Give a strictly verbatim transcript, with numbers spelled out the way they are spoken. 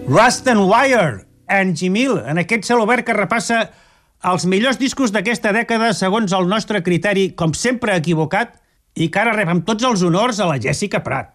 Rust and Wire, en Jimil, en aquest celobert que repassa els millors discos d'aquesta dècada segons el nostre criteri, com sempre equivocat, i que ara rep amb tots els honors a la Jessica Prat.